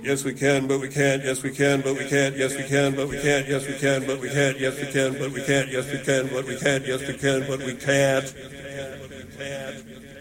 Yes, we can, but we can't. Yes, we can, but we can't. Yes, we can, but we can't. Yes, we can, but we can't. Yes, we can, but we can't. Yes, we can, but we can't. Yes, we can, but we can't.